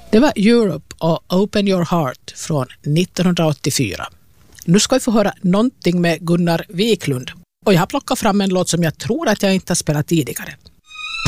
Det var Europe och Open Your Heart från 1984. Nu ska vi få höra någonting med Gunnar Wiklund. Och jag har plockat fram en låt som jag tror att jag inte har spelat tidigare.